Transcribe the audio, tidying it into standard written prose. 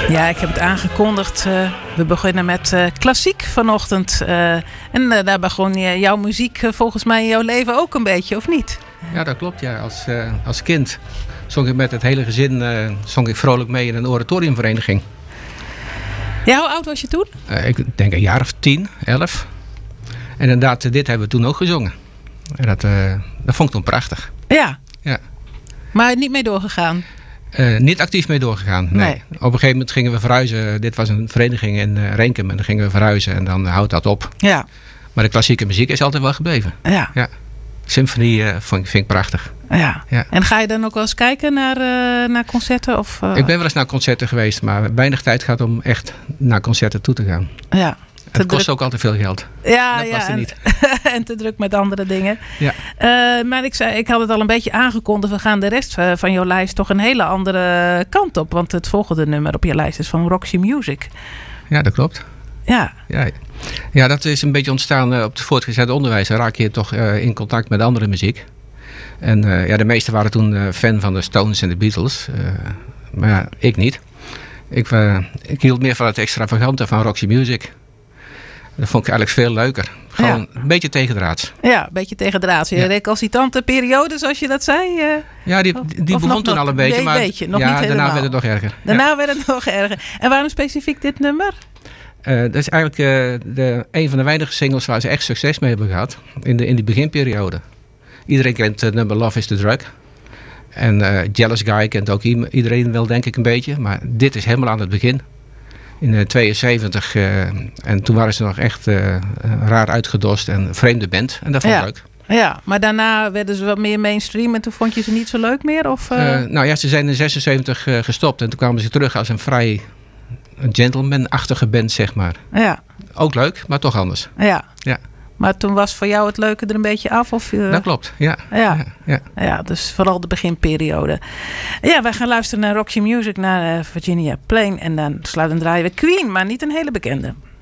Ja, ik heb het aangekondigd. We beginnen met klassiek vanochtend. Daar begon jouw muziek volgens mij in jouw leven ook een beetje, of niet? Ja, dat klopt. Ja. Als kind zong ik met het hele gezin zong ik vrolijk mee in een oratoriumvereniging. Ja, hoe oud was je toen? Ik denk een jaar of 10, 11. En inderdaad, dit hebben we toen ook gezongen. En dat vond ik toen prachtig. Ja. Ja. Maar niet mee doorgegaan? Niet actief mee doorgegaan, nee. Op een gegeven moment gingen we verhuizen. Dit was een vereniging in Renkum en dan gingen we verhuizen en dan houdt dat op. Ja. Maar de klassieke muziek is altijd wel gebleven. Ja. Ja. Symfonie vind ik prachtig. Ja. Ja. En ga je dan ook wel eens kijken naar concerten? Of, Ik ben wel eens naar concerten geweest, maar weinig tijd gaat om echt naar concerten toe te gaan. Ja. Het kost ook altijd veel geld. Ja, dat was er niet. En te druk met andere dingen. Ja. Maar ik had het al een beetje aangekondigd. We gaan de rest van jouw lijst toch een hele andere kant op. Want het volgende nummer op je lijst is van Roxy Music. Ja, dat klopt. Ja. Ja, dat is een beetje ontstaan op het voortgezet onderwijs. Dan raak je toch in contact met andere muziek. En de meesten waren toen fan van de Stones en de Beatles. Maar ja, ik niet. Ik hield meer van het extravagante van Roxy Music. Dat vond ik eigenlijk veel leuker. Gewoon een beetje tegendraads. Ja, een beetje tegendraads. Je recalcitrante periode, zoals je dat zei. Ja, die begon toen al een beetje. Maar nog niet daarna werd het nog erger. Daarna werd het nog erger. En waarom specifiek dit nummer? Dat is eigenlijk een van de weinige singles waar ze echt succes mee hebben gehad. In die beginperiode. Iedereen kent het nummer Love is the Drug. En Jealous Guy kent ook iedereen wel, denk ik, een beetje. Maar dit is helemaal aan het begin. In 72. En toen waren ze nog echt raar uitgedost en vreemde band. En dat vond ik leuk. Ja, maar daarna werden ze wat meer mainstream en toen vond je ze niet zo leuk meer? Of, ze zijn in 76 gestopt en toen kwamen ze terug als een vrij gentleman-achtige band, zeg maar. Ja. Ook leuk, maar toch anders. Ja. Ja. Maar toen was voor jou het leuke er een beetje af? Of, Dat klopt, ja. Ja, dus vooral de beginperiode. Ja, wij gaan luisteren naar Roxy Music, naar Virginia Plain. En dan draaien we Queen, maar niet een hele bekende.